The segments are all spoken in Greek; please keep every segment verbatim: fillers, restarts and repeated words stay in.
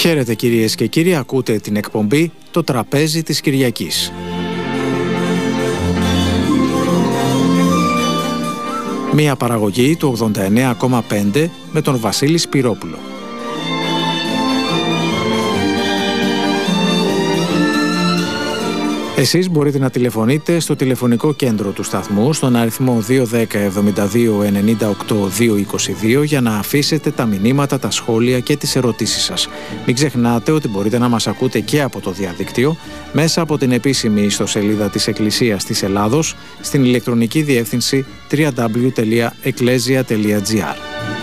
Χαίρετε κυρίες και κύριοι, ακούτε την εκπομπή «Το τραπέζι της Κυριακής». Μία παραγωγή του ογδόντα εννέα κόμμα πέντε με τον Βασίλη Σπυρόπουλο. Εσείς μπορείτε να τηλεφωνείτε στο τηλεφωνικό κέντρο του σταθμού στον αριθμό δύο ένα μηδέν εβδομήντα δύο ενενήντα οκτώ διακόσια είκοσι δύο για να αφήσετε τα μηνύματα, τα σχόλια και τις ερωτήσεις σας. Μην ξεχνάτε ότι μπορείτε να μας ακούτε και από το διαδίκτυο μέσα από την επίσημη ιστοσελίδα της Εκκλησίας της Ελλάδος στην ηλεκτρονική διεύθυνση double-u double-u double-u τελεία εκκλέσια τελεία τζι άρ.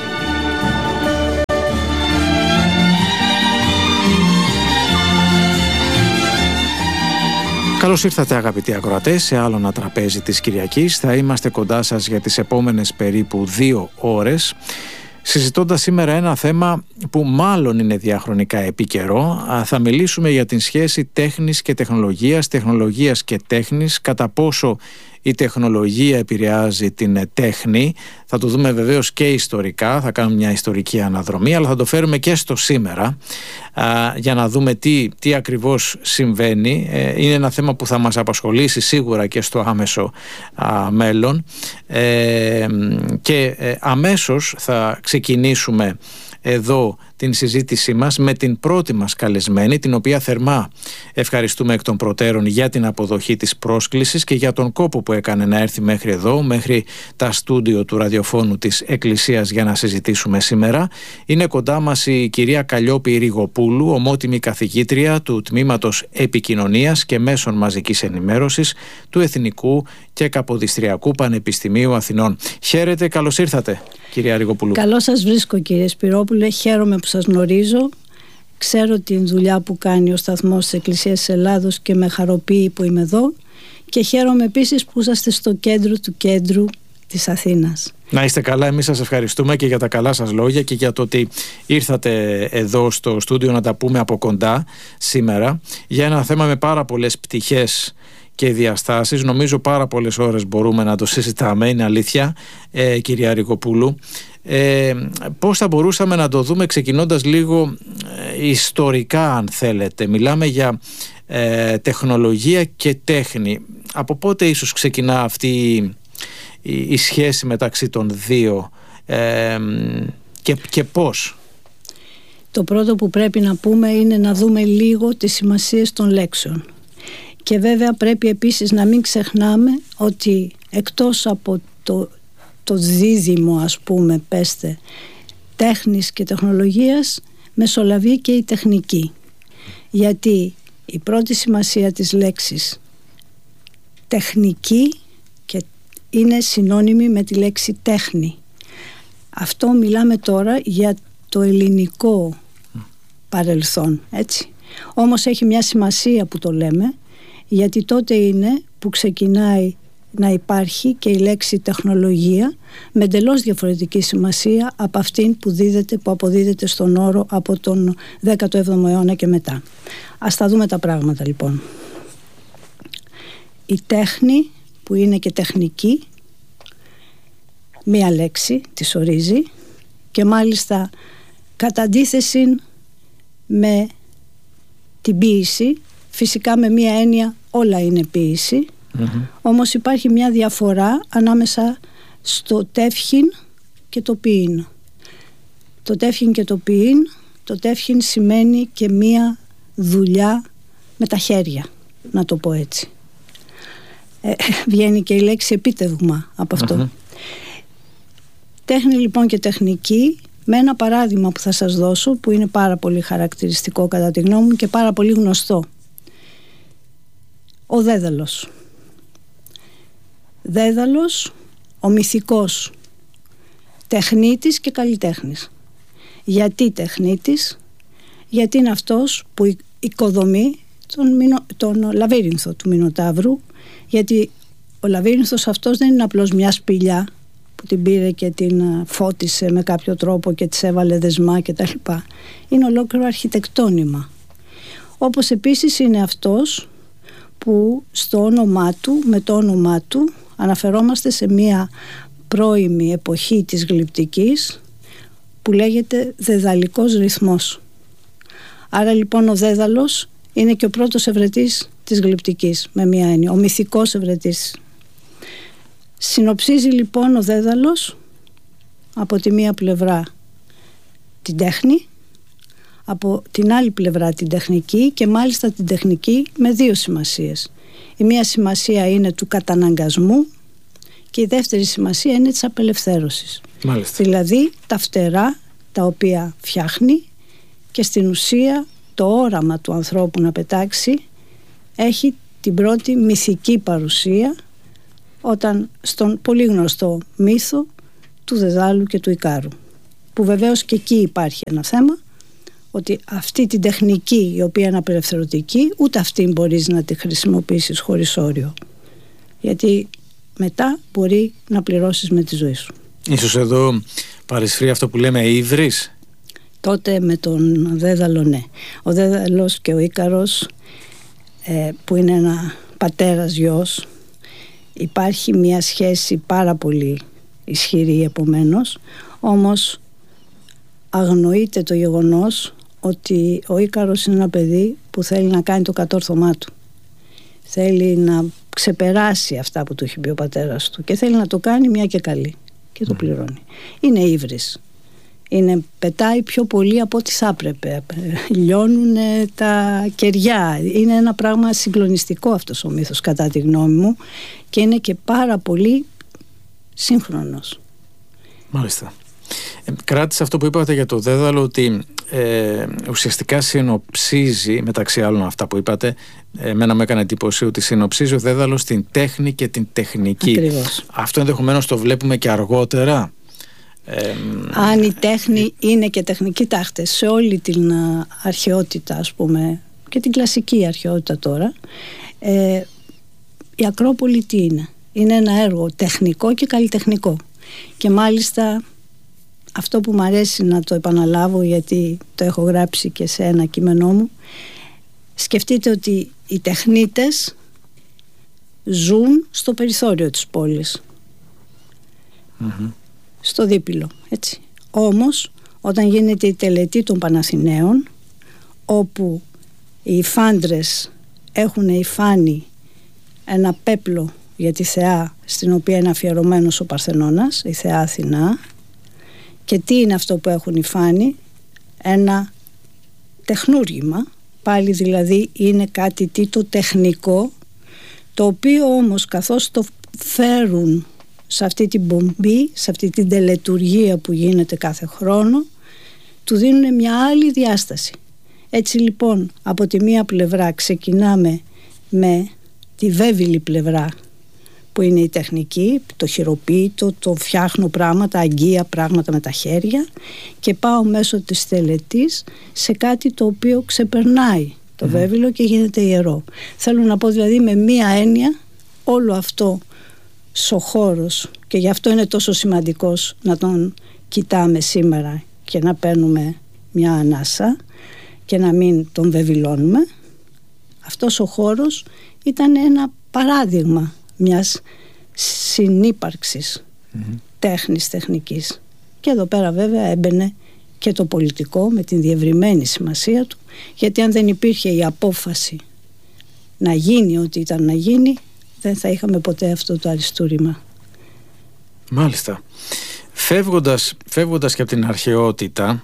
Καλώς ήρθατε αγαπητοί ακροατές σε άλλο ένα τραπέζι της Κυριακής. Θα είμαστε κοντά σας για τις επόμενες περίπου δύο ώρες, συζητώντας σήμερα ένα θέμα που μάλλον είναι διαχρονικά επίκαιρο. Θα μιλήσουμε για την σχέση τέχνης και τεχνολογίας, τεχνολογίας και τέχνης, κατά πόσο η τεχνολογία επηρεάζει την τέχνη. Θα το δούμε βεβαίως και ιστορικά, θα κάνουμε μια ιστορική αναδρομή, αλλά θα το φέρουμε και στο σήμερα α, για να δούμε τι, τι ακριβώς συμβαίνει. Ε, είναι ένα θέμα που θα μας απασχολήσει σίγουρα και στο άμεσο α, μέλλον ε, και ε, αμέσως θα ξεκινήσουμε εδώ την συζήτησή μας με την πρώτη μας καλεσμένη, την οποία θερμά ευχαριστούμε εκ των προτέρων για την αποδοχή της πρόσκλησης και για τον κόπο που έκανε να έρθει μέχρι εδώ, μέχρι τα στούντιο του ραδιοφώνου της Εκκλησίας για να συζητήσουμε σήμερα. Είναι κοντά μας η κυρία Καλλιόπη Ριγοπούλου, ομότιμη καθηγήτρια του Τμήματος Επικοινωνίας και Μέσων Μαζικής Ενημέρωσης του Εθνικού και Καποδιστριακού Πανεπιστημίου Αθηνών. Χαίρετε, καλώς ήρθατε κυρία Ριγοπούλου. Καλώς σας βρίσκω κύριε Σπυρόπουλε, χαίρομαι που σας γνωρίζω. Ξέρω την δουλειά που κάνει ο σταθμός της Εκκλησίας της Ελλάδος και με χαροποιεί που είμαι εδώ, και χαίρομαι επίσης που είσαστε στο κέντρο του κέντρου της Αθήνας. Να είστε καλά, εμείς σας ευχαριστούμε και για τα καλά σας λόγια και για το ότι ήρθατε εδώ στο στούντιο να τα πούμε από κοντά σήμερα για ένα θέμα με πάρα πολλές πτυχές και διαστάσεις. Νομίζω πάρα πολλές ώρες μπορούμε να το συζητάμε, είναι αλήθεια, ε, κυρία Ριγοπούλου. Ε, πώς θα μπορούσαμε να το δούμε ξεκινώντας λίγο ε, ιστορικά, αν θέλετε? Μιλάμε για ε, τεχνολογία και τέχνη. Από πότε ίσως ξεκινά αυτή η, η σχέση μεταξύ των δύο ε, και, και πώς? Το πρώτο που πρέπει να πούμε είναι να δούμε λίγο τις σημασίες των λέξεων. Και βέβαια πρέπει επίσης να μην ξεχνάμε ότι εκτός από το, το δίδυμο, ας πούμε, πέστε, τέχνης και τεχνολογίας, μεσολαβεί και η τεχνική. Γιατί η πρώτη σημασία της λέξης τεχνική και είναι συνώνυμη με τη λέξη τέχνη. Αυτό μιλάμε τώρα για το ελληνικό παρελθόν, έτσι. Όμως έχει μια σημασία που το λέμε, γιατί τότε είναι που ξεκινάει να υπάρχει και η λέξη τεχνολογία με εντελώς διαφορετική σημασία από αυτήν που, δίδεται, που αποδίδεται στον όρο από τον δέκατο έβδομο αιώνα και μετά. Ας τα δούμε τα πράγματα λοιπόν. Η τέχνη, που είναι και τεχνική, μία λέξη της ορίζει, και μάλιστα κατά αντίθεση με την ποίηση, φυσικά με μία έννοια όλα είναι ποίηση, mm-hmm. όμως υπάρχει μια διαφορά ανάμεσα στο τεύχην και το ποιήν. Το τεύχην και το ποιήν, το τεύχην σημαίνει και μία δουλειά με τα χέρια, να το πω έτσι. Ε, βγαίνει και η λέξη επίτευγμα από αυτό. Mm-hmm. Τέχνη λοιπόν και τεχνική, με ένα παράδειγμα που θα σας δώσω, που είναι πάρα πολύ χαρακτηριστικό κατά τη γνώμη μου και πάρα πολύ γνωστό. Ο Δέδαλος. Δέδαλος, ο μυθικός τεχνίτης και καλλιτέχνης. Γιατί τεχνίτης? Γιατί είναι αυτός που οικοδομεί τον, μηνο, τον λαβύρινθο του Μινοτάβρου, γιατί ο λαβύρινθος αυτός δεν είναι απλώς μια σπηλιά που την πήρε και την φώτισε με κάποιο τρόπο και της έβαλε δεσμά και τα λοιπά. Είναι ολόκληρο αρχιτεκτόνημα. Όπως επίσης είναι αυτός που στο όνομά του, με το όνομά του, αναφερόμαστε σε μία πρώιμη εποχή της γλυπτικής που λέγεται δεδαλικός ρυθμός. Άρα λοιπόν ο Δέδαλος είναι και ο πρώτος ευρετής της γλυπτικής, με μία έννοια, ο μυθικός ευρετής. Συνοψίζει λοιπόν ο Δέδαλος από τη μία πλευρά την τέχνη, από την άλλη πλευρά την τεχνική, και μάλιστα την τεχνική με δύο σημασίες. Η μία σημασία είναι του καταναγκασμού και η δεύτερη σημασία είναι της απελευθέρωσης. Μάλιστα. Δηλαδή τα φτερά τα οποία φτιάχνει, και στην ουσία το όραμα του ανθρώπου να πετάξει έχει την πρώτη μυθική παρουσία όταν στον πολύ γνωστό μύθο του Δεδάλου και του Ικάρου, που βεβαίως και εκεί υπάρχει ένα θέμα, ότι αυτή την τεχνική η οποία είναι απελευθερωτική, ούτε αυτή μπορείς να τη χρησιμοποιήσεις χωρίς όριο, γιατί μετά μπορεί να πληρώσεις με τη ζωή σου. Ίσως εδώ παρισφρεί αυτό που λέμε ύβρις. Τότε με τον Δέδαλο, ναι. Ο Δέδαλος και ο Ίκαρος, ε, που είναι ένα πατέρας γιος, υπάρχει μια σχέση πάρα πολύ ισχυρή επομένως, όμως αγνοείται το γεγονός ότι ο Ίκαρος είναι ένα παιδί που θέλει να κάνει το κατόρθωμά του. Θέλει να ξεπεράσει αυτά που του έχει πει ο πατέρας του και θέλει να το κάνει μια και καλή, και το πληρώνει. Είναι ύβρις. Είναι, πετάει πιο πολύ από ό,τι θα έπρεπε. Λιώνουν τα κεριά. Είναι ένα πράγμα συγκλονιστικό αυτός ο μύθος, κατά τη γνώμη μου, και είναι και πάρα πολύ σύγχρονος. Μάλιστα. Ε, κράτησα αυτό που είπατε για το Δέδαλο, ότι ε, ουσιαστικά συνοψίζει, μεταξύ άλλων αυτά που είπατε, εμένα μου έκανε εντύπωση ότι συνοψίζει ο Δέδαλος την τέχνη και την τεχνική. Ακριβώς. Αυτό ενδεχομένως το βλέπουμε και αργότερα. Ε, Αν η τέχνη είναι και τεχνική, τάχτε σε όλη την αρχαιότητα, ας πούμε, και την κλασική αρχαιότητα τώρα, ε, η Ακρόπολη τι είναι? Είναι ένα έργο τεχνικό και καλλιτεχνικό, και μάλιστα αυτό που μου αρέσει να το επαναλάβω, γιατί το έχω γράψει και σε ένα κείμενό μου, σκεφτείτε ότι οι τεχνίτες ζουν στο περιθώριο της πόλης, mm-hmm. στο δίπυλο, έτσι. Όμως όταν γίνεται η τελετή των Παναθηναίων, όπου οι υφάντρες έχουν υφάνει ένα πέπλο για τη θεά, στην οποία είναι αφιερωμένος ο Παρθενώνας, η θεά Αθηνά, και τι είναι αυτό που έχουν υφάνει? Ένα τεχνούργημα, πάλι δηλαδή είναι κάτι τι το τεχνικό, το οποίο όμως καθώς το φέρουν σε αυτή την πομπή, σε αυτή την τελετουργία που γίνεται κάθε χρόνο, του δίνουν μια άλλη διάσταση. Έτσι λοιπόν από τη μία πλευρά ξεκινάμε με τη βέβηλη πλευρά, που είναι η τεχνική, το χειροποίητο, το φτιάχνω πράγματα, αγγεία πράγματα με τα χέρια, και πάω μέσω της τελετής σε κάτι το οποίο ξεπερνάει το mm. βέβηλο και γίνεται ιερό. Θέλω να πω δηλαδή με μία έννοια όλο αυτό ο χώρος, και γι' αυτό είναι τόσο σημαντικός να τον κοιτάμε σήμερα και να παίρνουμε μια ανάσα και να μην τον βεβηλώνουμε. Αυτός ο χώρος ήταν ένα παράδειγμα μιας συνύπαρξης mm-hmm. τέχνης, τεχνικής. Και εδώ πέρα βέβαια έμπαινε και το πολιτικό με την διευρυμένη σημασία του, γιατί αν δεν υπήρχε η απόφαση να γίνει ό,τι ήταν να γίνει, δεν θα είχαμε ποτέ αυτό το αριστούριμα. Μάλιστα. Φεύγοντας, φεύγοντας και από την αρχαιότητα,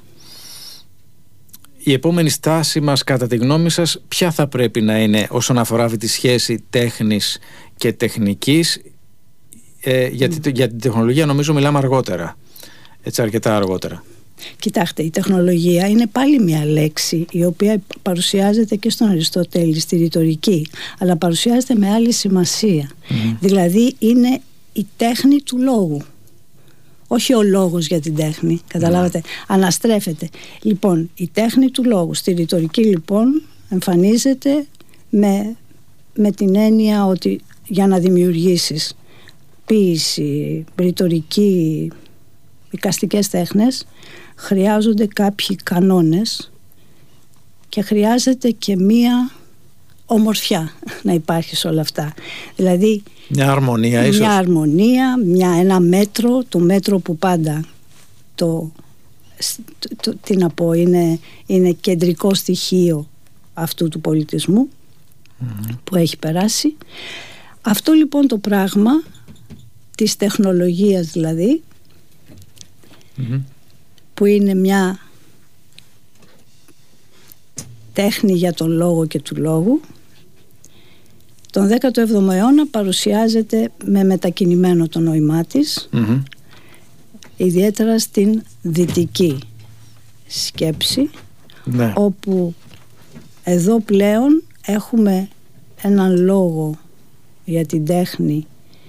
η επόμενη στάση μας, κατά τη γνώμη σας, ποια θα πρέπει να είναι όσον αφορά αυτή τη σχέση τέχνης και τεχνικής? Ε, γιατί mm. για την τεχνολογία νομίζω μιλάμε αργότερα, έτσι, αρκετά αργότερα. Κοιτάξτε, η τεχνολογία είναι πάλι μια λέξη η οποία παρουσιάζεται και στον Αριστοτέλη στη ρητορική, αλλά παρουσιάζεται με άλλη σημασία. Mm. Δηλαδή είναι η τέχνη του λόγου, όχι ο λόγος για την τέχνη, καταλάβατε, mm. αναστρέφεται. Λοιπόν, η τέχνη του λόγου στη ρητορική λοιπόν εμφανίζεται με, με την έννοια ότι για να δημιουργήσεις ποίηση, ρητορική, εικαστικές τέχνες, χρειάζονται κάποιοι κανόνες και χρειάζεται και μία ομορφιά να υπάρχει σε όλα αυτά. Δηλαδή μια αρμονία, μια ίσως. αρμονία, μια, ένα μέτρο, το μέτρο που πάντα το τι να πω, είναι, είναι κεντρικό στοιχείο αυτού του πολιτισμού mm-hmm. που έχει περάσει. Αυτό λοιπόν το πράγμα της τεχνολογίας δηλαδή mm-hmm. που είναι μια τέχνη για τον λόγο και του λόγου, τον δέκατο έβδομο αιώνα παρουσιάζεται με μετακινημένο το νόημά της mm-hmm. ιδιαίτερα στην δυτική σκέψη ναι. όπου εδώ πλέον έχουμε έναν λόγο για την τέχνη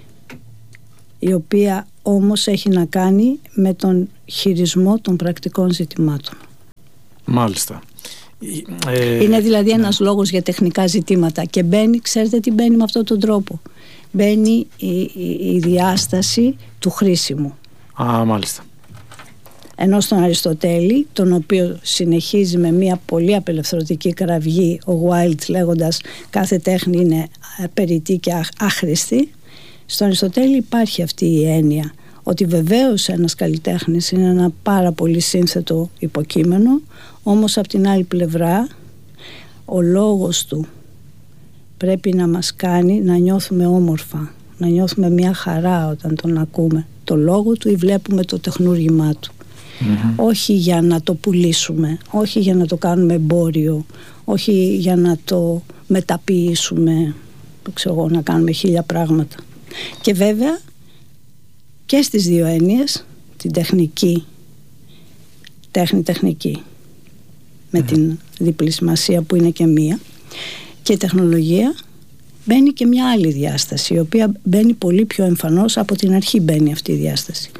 η οποία όμως έχει να κάνει με τον χειρισμό των πρακτικών ζητημάτων. Μάλιστα. Είναι δηλαδή ένας ναι. λόγος για τεχνικά ζητήματα και μπαίνει, ξέρετε τι μπαίνει με αυτόν τον τρόπο, μπαίνει η, η, η διάσταση του χρήσιμου. Α, μάλιστα. Ενώ στον Αριστοτέλη, τον οποίο συνεχίζει με μια πολύ απελευθερωτική κραυγή ο Wilde λέγοντας κάθε τέχνη είναι περιττή και άχρηστη, στον Αριστοτέλη υπάρχει αυτή η έννοια ότι βεβαίως ένας καλλιτέχνης είναι ένα πάρα πολύ σύνθετο υποκείμενο, όμως από την άλλη πλευρά ο λόγος του πρέπει να μας κάνει να νιώθουμε όμορφα, να νιώθουμε μια χαρά όταν τον ακούμε το λόγο του ή βλέπουμε το τεχνούργημά του. Mm-hmm. Όχι για να το πουλήσουμε, όχι για να το κάνουμε εμπόριο, όχι για να το μεταποιήσουμε, ξέρω, να κάνουμε χίλια πράγματα. Και βέβαια και στις δύο έννοιες, την τεχνική, τέχνη-τεχνική με mm-hmm. την διπλή σημασία που είναι και μία, και η τεχνολογία μπαίνει και μια άλλη διάσταση, η οποία μπαίνει πολύ πιο εμφανώς από την αρχή μπαίνει αυτή η διάσταση.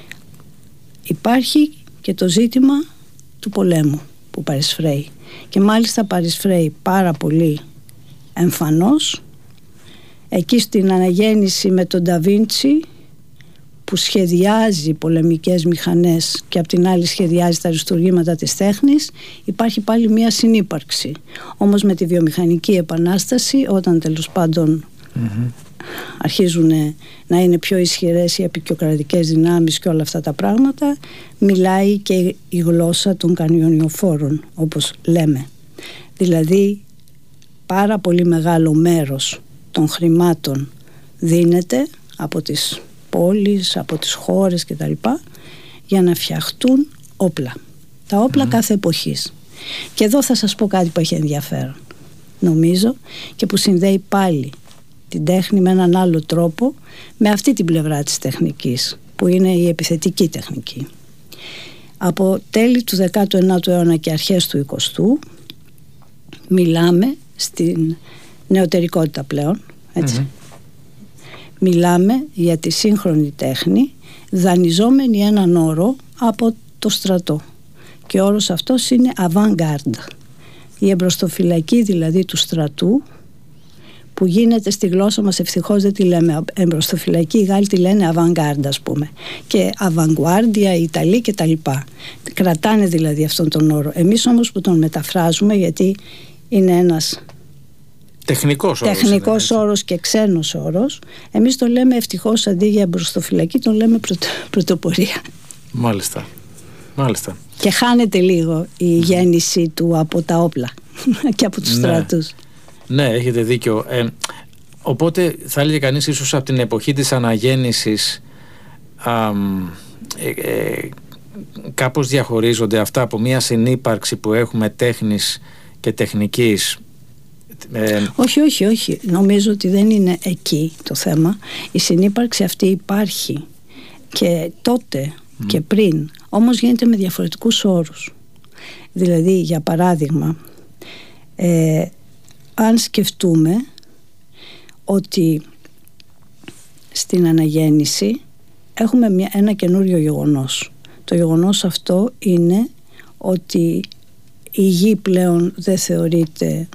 Υπάρχει και το ζήτημα του πολέμου που παρισφρέει και μάλιστα παρισφρέει πάρα πολύ εμφανώς εκεί στην αναγέννηση με τον Ντα Βίντσι που σχεδιάζει πολεμικές μηχανές και απ' την άλλη σχεδιάζει τα αριστουργήματα της τέχνης. Υπάρχει πάλι μια συνύπαρξη, όμως με τη βιομηχανική επανάσταση, όταν τέλος πάντων mm-hmm. αρχίζουν να είναι πιο ισχυρές οι απεικιοκρατικές δυνάμεις και όλα αυτά τα πράγματα, μιλάει και η γλώσσα των κανιονιοφόρων, όπως λέμε. Δηλαδή πάρα πολύ μεγάλο μέρος των χρημάτων δίνεται από τις πόλεις, από τις χώρες και τα λοιπά, για να φτιαχτούν όπλα. Τα όπλα mm. κάθε εποχής. Και εδώ θα σας πω κάτι που έχει ενδιαφέρον, νομίζω, και που συνδέει πάλι την τέχνη με έναν άλλο τρόπο με αυτή την πλευρά της τεχνικής, που είναι η επιθετική τεχνική. Από τέλη του δέκατου ενάτου αιώνα και αρχές του εικοστού μιλάμε στην νεωτερικότητα πλέον, έτσι. Mm-hmm. Μιλάμε για τη σύγχρονη τέχνη δανειζόμενη έναν όρο από το στρατό, και ο όρος αυτός είναι avant-garde, η εμπροστοφυλακή δηλαδή του στρατού, που γίνεται στη γλώσσα μας, ευτυχώς δεν τη λέμε εμπροστοφυλακή, οι Γάλλοι τη λένε avant-garde, ας πούμε, και avant-guardia, οι Ιταλοί και τα λοιπά. Κρατάνε δηλαδή αυτόν τον όρο. Εμείς όμως που τον μεταφράζουμε, γιατί είναι ένας τεχνικός όρος, τεχνικός όρος και ξένος όρος, εμείς το λέμε ευτυχώς αντί για εμπροστοφυλακή τον λέμε πρωτο, πρωτοπορία. Μάλιστα. Μάλιστα. Και χάνεται λίγο η γέννηση του από τα όπλα και από τους ναι. στρατούς. Ναι, έχετε δίκιο. Ε, οπότε θα έλεγε κανείς ίσως από την εποχή της αναγέννησης α, ε, ε, κάπως διαχωρίζονται αυτά από μια συνύπαρξη που έχουμε τέχνης και τεχνικής. Ε, όχι, όχι, όχι. Νομίζω ότι δεν είναι εκεί το θέμα. Η συνύπαρξη αυτή υπάρχει και τότε mm. και πριν, όμως γίνεται με διαφορετικούς όρους. Δηλαδή, για παράδειγμα, ε, αν σκεφτούμε ότι στην αναγέννηση έχουμε μια, ένα καινούριο γεγονός. Το γεγονός αυτό είναι ότι η γη πλέον δεν θεωρείται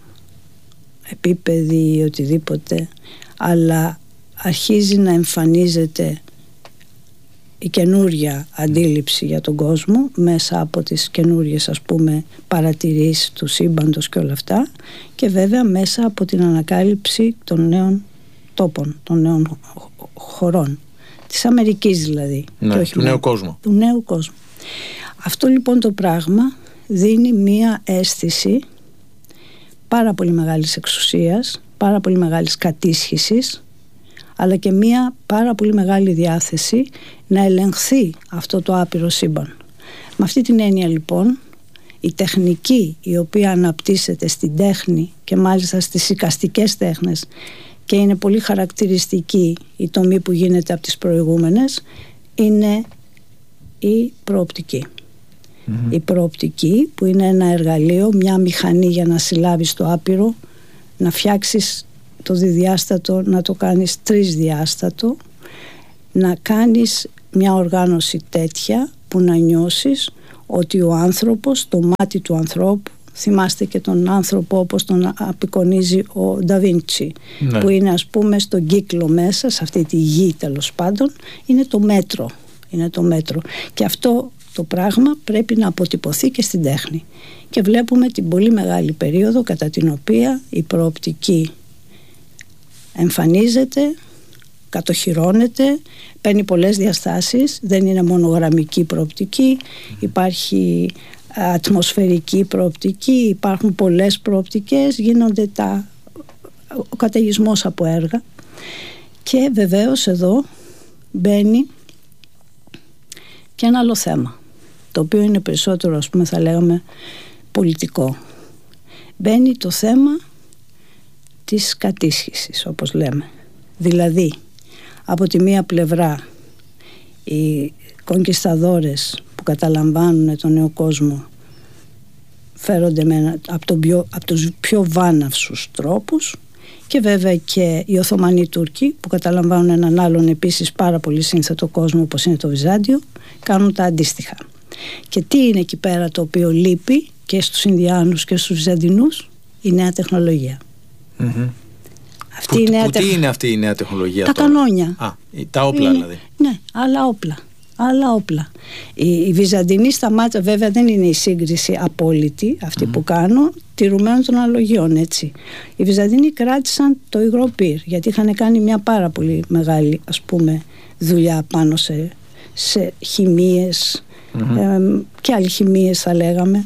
επίπεδη ή οτιδήποτε, αλλά αρχίζει να εμφανίζεται η καινούρια αντίληψη για τον κόσμο μέσα από τις καινούριες, ας πούμε, παρατηρήσεις του σύμπαντος και όλα αυτά, και βέβαια μέσα από την ανακάλυψη των νέων τόπων, των νέων χωρών της Αμερικής δηλαδή, ναι, και όχι του νέου κόσμου του νέου κόσμου. Αυτό λοιπόν το πράγμα δίνει μία αίσθηση πάρα πολύ μεγάλης εξουσίας, πάρα πολύ μεγάλης κατίσχυσης, αλλά και μία πάρα πολύ μεγάλη διάθεση να ελεγχθεί αυτό το άπειρο σύμπαν. Με αυτή την έννοια λοιπόν, η τεχνική η οποία αναπτύσσεται στην τέχνη και μάλιστα στις εικαστικές τέχνες, και είναι πολύ χαρακτηριστική η τομή που γίνεται από τις προηγούμενες, είναι η προοπτική. Mm-hmm. Η προοπτική που είναι ένα εργαλείο, μια μηχανή για να συλλάβεις το άπειρο, να φτιάξεις το διδιάστατο, να το κάνεις τρισδιάστατο, να κάνεις μια οργάνωση τέτοια που να νιώσεις ότι ο άνθρωπος, το μάτι του ανθρώπου, θυμάστε και τον άνθρωπο όπως τον απεικονίζει ο Νταβίντσι, ναι, που είναι ας πούμε στον κύκλο μέσα, σε αυτή τη γη τέλος πάντων, είναι το μέτρο, είναι το μέτρο. Και αυτό το πράγμα πρέπει να αποτυπωθεί και στην τέχνη. Και βλέπουμε την πολύ μεγάλη περίοδο κατά την οποία η προοπτική εμφανίζεται, κατοχυρώνεται, παίρνει πολλές διαστάσεις, δεν είναι μόνο γραμμική προοπτική, υπάρχει ατμοσφαιρική προοπτική, υπάρχουν πολλές προοπτικές, γίνονται τα, ο καταιγισμός από έργα. Και βεβαίως εδώ μπαίνει και ένα άλλο θέμα, το οποίο είναι περισσότερο, ας πούμε, θα λέγαμε πολιτικό. Μπαίνει το θέμα της κατίσχυσης, όπως λέμε. Δηλαδή, από τη μία πλευρά οι κονκισταδόρες που καταλαμβάνουν τον νέο κόσμο φέρονται με, από, τον πιο, από τους πιο βάναυσους τρόπους, και βέβαια και οι Οθωμανοί Τούρκοι που καταλαμβάνουν έναν άλλον επίσης πάρα πολύ σύνθετο κόσμο όπως είναι το Βυζάντιο, κάνουν τα αντίστοιχα. Και τι είναι εκεί πέρα το οποίο λείπει και στους Ινδιάνους και στους Βυζαντινούς? Η νέα τεχνολογία. Mm-hmm. Αυτή που, η νέα που τεχ... τι είναι αυτή η νέα τεχνολογία? Τα τώρα? κανόνια. Α, τα όπλα είναι, δηλαδή. Ναι, άλλα όπλα. Άλλα όπλα. Η, η Βυζαντινή σταμάτησε, βέβαια δεν είναι η σύγκριση απόλυτη αυτή mm. που κάνω, τηρουμένων των αναλογιών, έτσι. Οι Βυζαντινοί κράτησαν το υγρό πυρ, γιατί είχαν κάνει μια πάρα πολύ μεγάλη, ας πούμε, δουλειά πάνω σε, σε χημείες mm-hmm. ε, και αλχημίες θα λέγαμε,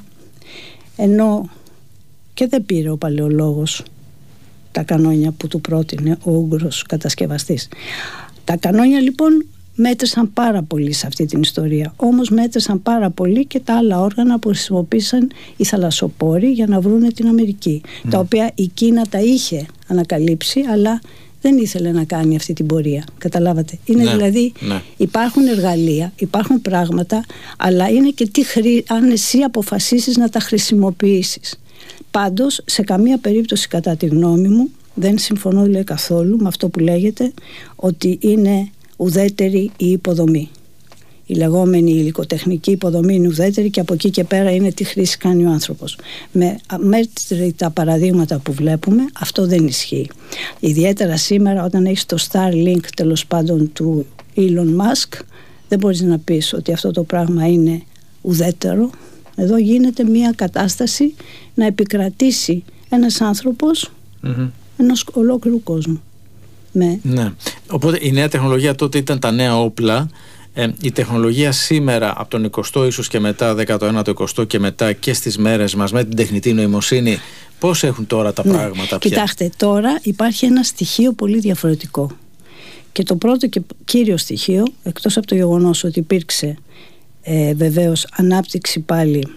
ενώ και δεν πήρε ο παλαιολόγος τα κανόνια που του πρότεινε ο Ούγγρος κατασκευαστής. Τα κανόνια λοιπόν μέτρησαν πάρα πολύ σε αυτή την ιστορία, όμως μέτρησαν πάρα πολύ και τα άλλα όργανα που χρησιμοποίησαν οι θαλασσοπόροι για να βρούνε την Αμερική, mm. τα οποία η Κίνα τα είχε ανακαλύψει, αλλά δεν ήθελε να κάνει αυτή την πορεία. Καταλάβατε? Είναι ναι, δηλαδή ναι. υπάρχουν εργαλεία, υπάρχουν πράγματα, αλλά είναι και τι χρή... αν εσύ αποφασίσεις να τα χρησιμοποιήσεις. Πάντως, σε καμία περίπτωση, κατά τη γνώμη μου, δεν συμφωνώ λέει, καθόλου με αυτό που λέγεται ότι είναι ουδέτερη η υποδομή. Η λεγόμενη υλικοτεχνική υποδομή είναι ουδέτερη και από εκεί και πέρα είναι τι χρήση κάνει ο άνθρωπος. Με μέτρητα παραδείγματα που βλέπουμε, αυτό δεν ισχύει. Ιδιαίτερα σήμερα, όταν έχεις το Starlink τέλος πάντων του Elon Musk, δεν μπορείς να πεις ότι αυτό το πράγμα είναι ουδέτερο. Εδώ γίνεται μια κατάσταση να επικρατήσει ένας άνθρωπος mm-hmm. ενός ολόκληρου κόσμου. Με... Ναι. Οπότε η νέα τεχνολογία τότε ήταν τα νέα όπλα. Ε, η τεχνολογία σήμερα από τον εικοστό ίσως και μετά, δέκατο ένατο, εικοστό και μετά και στις μέρες μας με την τεχνητή νοημοσύνη, πώς έχουν τώρα τα ναι. πράγματα πια? Κοιτάξτε, τώρα υπάρχει ένα στοιχείο πολύ διαφορετικό. Και το πρώτο και κύριο στοιχείο, εκτός από το γεγονός ότι υπήρξε ε, βεβαίως ανάπτυξη πάλι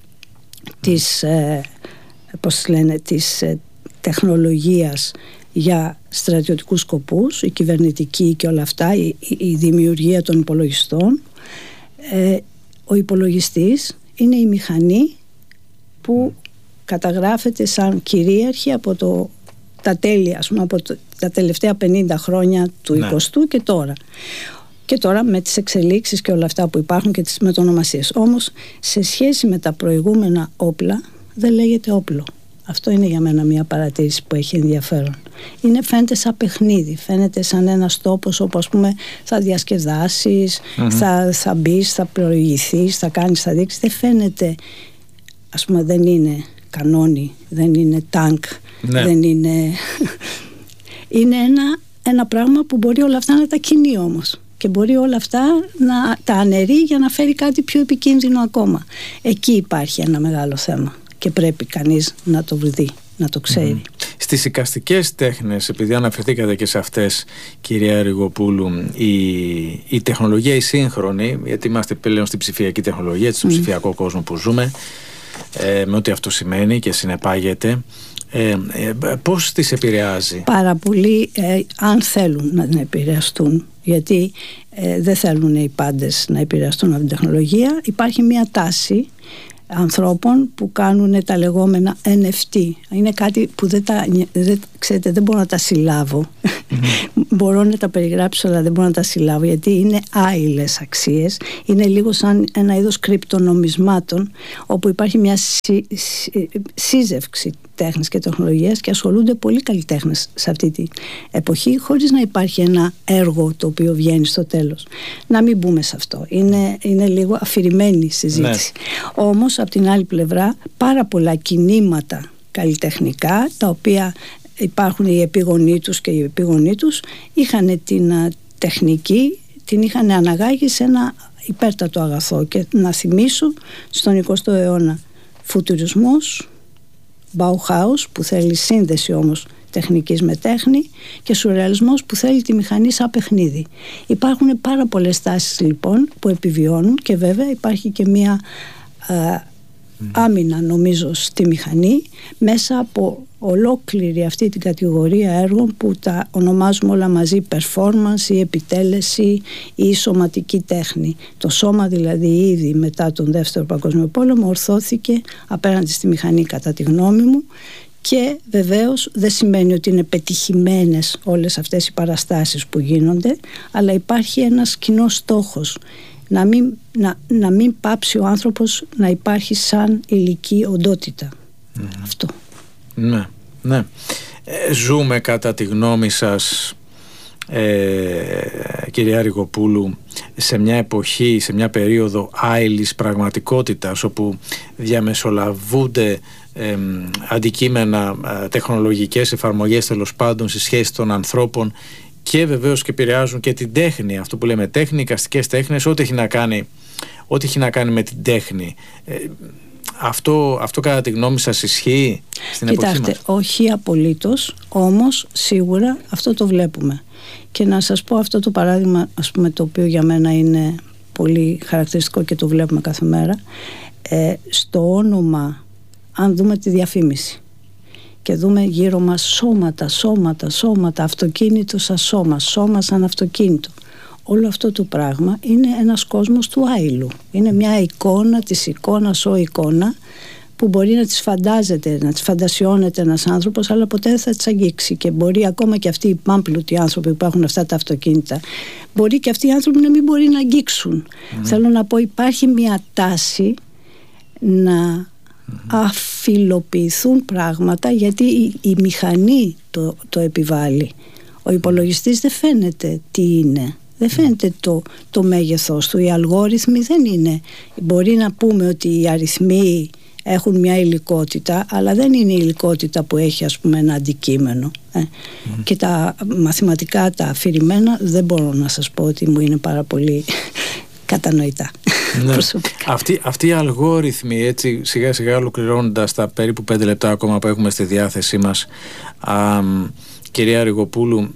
της, ε, πώς λένε, της ε, τεχνολογίας για στρατιωτικούς σκοπούς, η κυβερνητική και όλα αυτά, η, η δημιουργία των υπολογιστών. Ε, ο υπολογιστής είναι η μηχανή που καταγράφεται σαν κυρίαρχη από το, τα τέλη, ας πούμε, από το, τα τελευταία πενήντα χρόνια του ναι. εικοστού και τώρα. Και τώρα με τις εξελίξεις και όλα αυτά που υπάρχουν και τις μετονομασίες. Όμως σε σχέση με τα προηγούμενα όπλα δεν λέγεται όπλο. Αυτό είναι για μένα μια παρατήρηση που έχει ενδιαφέρον. Είναι, φαίνεται σαν παιχνίδι, φαίνεται σαν ένας τόπος όπου ας πούμε θα διασκεδάσεις, mm-hmm. θα, θα μπεις, θα προηγηθείς, θα κάνεις, θα δείξεις. Δεν φαίνεται, ας πούμε, δεν είναι κανόνι, δεν είναι τάγκ, ναι. δεν είναι... είναι ένα, ένα πράγμα που μπορεί όλα αυτά να τα κινεί όμως. και μπορεί όλα αυτά να τα αναιρεί για να φέρει κάτι πιο επικίνδυνο ακόμα. Εκεί υπάρχει ένα μεγάλο θέμα και πρέπει κανείς να το δει, να το ξέρει. Mm. Στις εικαστικές τέχνες, επειδή αναφερθήκατε και σε αυτές, κυρία Ριγοπούλου, η, η τεχνολογία η σύγχρονη, γιατί είμαστε πλέον στην ψηφιακή τεχνολογία, στον mm. ψηφιακό κόσμο που ζούμε, ε, με ό,τι αυτό σημαίνει και συνεπάγεται, ε, ε, πώς τις επηρεάζει? Πάρα πολύ, ε, αν θέλουν να την επηρεαστούν, γιατί ε, δεν θέλουν οι πάντες να επηρεαστούν από την τεχνολογία. Υπάρχει μια τάση ανθρώπων που κάνουν τα λεγόμενα εν εφ τι. Είναι κάτι που δεν τα, δεν, ξέρετε, δεν μπορώ να τα συλλάβω. Mm-hmm. Μπορώ να τα περιγράψω, αλλά δεν μπορώ να τα συλλάβω, γιατί είναι άειλες αξίες. Είναι λίγο σαν ένα είδος κρυπτονομισμάτων, όπου υπάρχει μια σύ, σύ, σύζευξη τέχνης και τεχνολογίας και ασχολούνται πολλοί καλλιτέχνες σε αυτή την εποχή, χωρίς να υπάρχει ένα έργο το οποίο βγαίνει στο τέλος. Να μην μπούμε σε αυτό. Είναι, είναι λίγο αφηρημένη συζήτηση. Ναι. Όμως, από την άλλη πλευρά, πάρα πολλά κινήματα καλλιτεχνικά, τα οποία υπάρχουν οι επίγονοί τους και οι επίγονοί τους, είχαν την α, τεχνική, την είχαν αναγάγει σε ένα υπέρτατο αγαθό. Και να θυμίσω, στον εικοστό αιώνα, φουτουρισμός, Bauhaus, που θέλει σύνδεση όμως τεχνικής με τέχνη, και σουρεαλισμός, που θέλει τη μηχανή σαν παιχνίδι. Υπάρχουν πάρα πολλές τάσεις λοιπόν που επιβιώνουν, και βέβαια υπάρχει και μία α, άμυνα, νομίζω, στη μηχανή, μέσα από ολόκληρη αυτή την κατηγορία έργων που τα ονομάζουμε όλα μαζί performance ή επιτέλεση ή σωματική τέχνη. Το σώμα δηλαδή ήδη μετά τον Δεύτερο Παγκόσμιο Πόλεμο ορθώθηκε απέναντι στη μηχανή, κατά τη γνώμη μου, και βεβαίως δεν σημαίνει ότι είναι πετυχημένες όλες αυτές οι παραστάσεις που γίνονται, αλλά υπάρχει ένας κοινός στόχος. Να μην, να, να μην πάψει ο άνθρωπος να υπάρχει σαν ηλική οντότητα. Mm. Αυτό. Ναι, ναι. Ε, ζούμε, κατά τη γνώμη σας, ε, κυρία Ριγοπούλου, σε μια εποχή, σε μια περίοδο άειλης πραγματικότητας, όπου διαμεσολαβούνται ε, αντικείμενα, ε, τεχνολογικές εφαρμογές, τέλος πάντων, στη σχέση των ανθρώπων, και βεβαίως και επηρεάζουν και την τέχνη, αυτό που λέμε τέχνη, εικαστικές τέχνες, ό,τι έχει να κάνει, ό,τι έχει να κάνει με την τέχνη. Ε, αυτό, αυτό κατά τη γνώμη σας ισχύει στην εποχή μας? Κοιτάξτε, όχι απολύτως, όμως σίγουρα αυτό το βλέπουμε. Και να σας πω αυτό το παράδειγμα, ας πούμε, το οποίο για μένα είναι πολύ χαρακτηριστικό και το βλέπουμε κάθε μέρα. Ε, στο όνομα, αν δούμε τη διαφήμιση και δούμε γύρω μας σώματα, σώματα, σώματα, αυτοκίνητο σαν σώμα, σώμα σαν αυτοκίνητο. Όλο αυτό το πράγμα είναι ένας κόσμος του άειλου. Είναι μια εικόνα της εικόνας ο εικόνα, που μπορεί να τις φαντάζεται, να τις φαντασιώνεται ένας άνθρωπος, αλλά ποτέ δεν θα τις αγγίξει. Και μπορεί ακόμα και αυτοί οι πάμπλουτοι άνθρωποι που έχουν αυτά τα αυτοκίνητα, μπορεί και αυτοί οι άνθρωποι να μην μπορεί να αγγίξουν. Mm. Θέλω να πω, υπάρχει μια τάση να αφιλοποιηθούν πράγματα, γιατί η, η μηχανή το, το επιβάλλει. Ο υπολογιστής δεν φαίνεται τι είναι, δεν φαίνεται το, το μέγεθος του, οι αλγόριθμοι δεν είναι. Μπορεί να πούμε ότι οι αριθμοί έχουν μια υλικότητα, αλλά δεν είναι η υλικότητα που έχει, ας πούμε, ένα αντικείμενο. Ε. Mm. Και τα μαθηματικά, τα αφηρημένα, δεν μπορώ να σας πω ότι μου είναι πάρα πολύ κατανοητά. Ναι. Αυτοί, αυτοί οι αλγόριθμοι, έτσι σιγά σιγά ολοκληρώνοντας τα περίπου πέντε λεπτά ακόμα που έχουμε στη διάθεσή μας, α, κυρία Ριγοπούλου,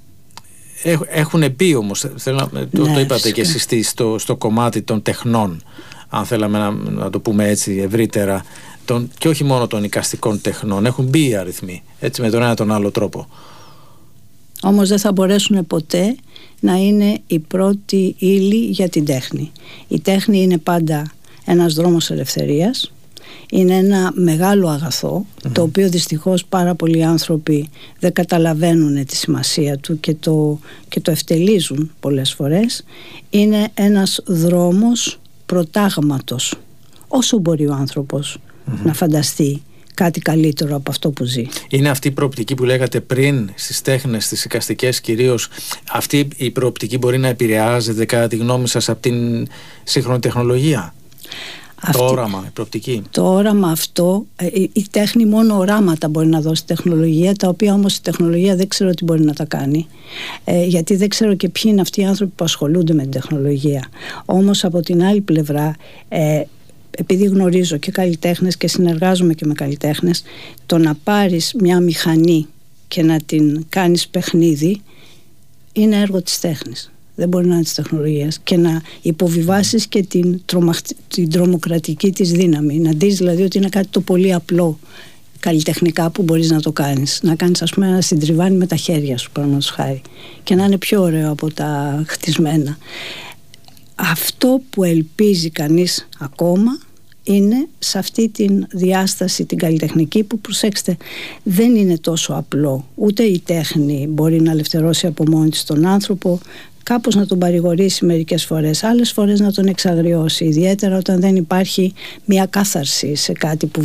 έχουν μπει όμως, θέλω να, ναι, το, το είπατε και εσείς, στο, στο κομμάτι των τεχνών, αν θέλαμε να, να το πούμε έτσι ευρύτερα, τον, και όχι μόνο των εικαστικών τεχνών, έχουν μπει οι αριθμοί, έτσι, με τον ένα τον άλλο τρόπο. Όμως δεν θα μπορέσουν ποτέ να είναι η πρώτη ύλη για την τέχνη. Η τέχνη είναι πάντα ένας δρόμος ελευθερίας, είναι ένα μεγάλο αγαθό, mm-hmm. το οποίο δυστυχώς πάρα πολλοί άνθρωποι δεν καταλαβαίνουν τη σημασία του και το, και το ευτελίζουν πολλές φορές. Είναι ένας δρόμος προτάγματος, όσο μπορεί ο άνθρωπος mm-hmm. να φανταστεί κάτι καλύτερο από αυτό που ζει. Είναι αυτή η προοπτική που λέγατε πριν στις τέχνες, στις εικαστικές κυρίως, αυτή η προοπτική μπορεί να επηρεάζεται, κατά τη γνώμη σας, από την σύγχρονη τεχνολογία? Αυτή, το όραμα, η προοπτική. Το όραμα αυτό, η, η τέχνη μόνο οράματα μπορεί να δώσει τεχνολογία, τα οποία όμως η τεχνολογία δεν ξέρω τι μπορεί να τα κάνει, ε, γιατί δεν ξέρω και ποιοι είναι αυτοί οι άνθρωποι που ασχολούνται με την τεχνολογία. Όμως από την άλλη πλευρά, ε, επειδή γνωρίζω και καλλιτέχνες και συνεργάζομαι και με καλλιτέχνες, το να πάρεις μια μηχανή και να την κάνεις παιχνίδι είναι έργο της τέχνης. Δεν μπορεί να είναι της τεχνολογίας, και να υποβιβάσεις και την, τρομα... την τρομοκρατική της δύναμη. Να δεις δηλαδή ότι είναι κάτι το πολύ απλό καλλιτεχνικά που μπορείς να το κάνεις. Να κάνεις, ας πούμε, ένα συντριβάνι με τα χέρια σου, παραδείγματος χάρη, και να είναι πιο ωραίο από τα χτισμένα. Αυτό που ελπίζει κανείς ακόμα είναι σε αυτή την διάσταση την καλλιτεχνική, που, προσέξτε, δεν είναι τόσο απλό. Ούτε η τέχνη μπορεί να ελευθερώσει από μόνη της τον άνθρωπο, κάπως να τον παρηγορήσει μερικές φορές, άλλες φορές να τον εξαγριώσει, ιδιαίτερα όταν δεν υπάρχει μια κάθαρση σε κάτι που